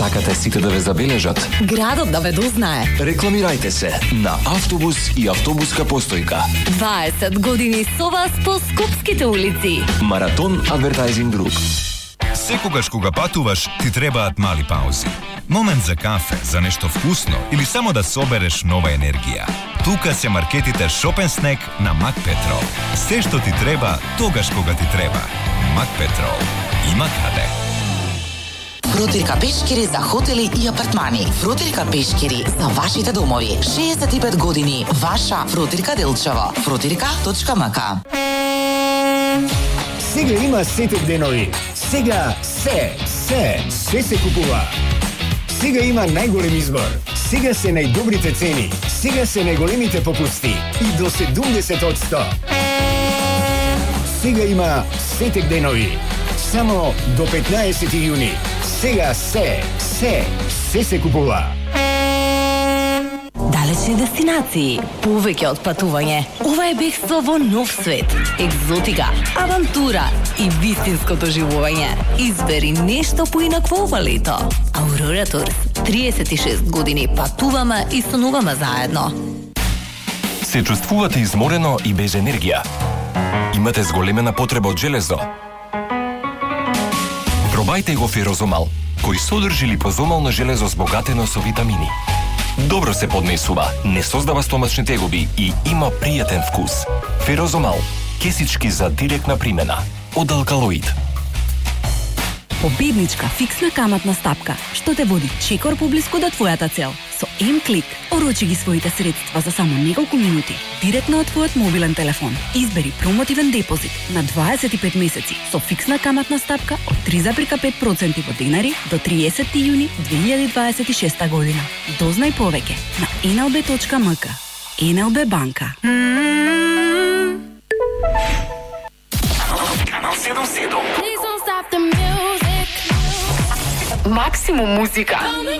сакате сите да ве забележат? Градот да ве дознае. Рекламирајте се на автобус и автобуска постојка. 20 години со вас по скопските улици. Маратон Адвертайзинг Груп. Секогаш кога патуваш, ти требаат мали паузи. Момент за кафе, за нешто вкусно или само да собереш нова енергија. Тука се маркетите Shop & Snack на Мак Петрол. Се што ти треба, тогаш кога ти треба. Мак Петрол. Има каде. Фрутирка пешкири за хотели и апартмани. Фрутирка пешкири за вашите домови. 65 години. Ваша Фрутирка Делчево. Frutirka.mk. Сега има сетек денови. Сега се се купува. Сега има најголем избор. Сега се најдобрите цени. Сега се најголемите попусти. И до 70%. Сега има сетек денови. Само до 15 јуни. Сега се купува. Далечни дестинации, повеќе од патување. Ова е бегство во нов свет, екзотика, авантура и вистинско доживување. Избери нешто поинакво ова лето. Aurora Tours. 36 години патуваме и стануваме заедно. Се чувствувате изморено и без енергија? Имате зголемена потреба од железо? Пробајте го Ферозомал, кој содржи липозомално железо збогатено со витамини. Добро се поднесува, не создава стомачни тегоби и има пријатен вкус. Ферозомал, кесички за директна примена. Од Алкалоид. Победничка фиксна каматна стапка, што те води чекор поблиску до твојата цел. Со М-клик орочи ги своите средства за само неколку минути, директно од твојот мобилен телефон. Избери промотивен депозит на 25 месеци со фиксна каматна стапка од 3,5% во денари до 30 јуни 2026 година. Дознај повеќе на nlb.mk. NLB банка. Канал 77. Максимум музика.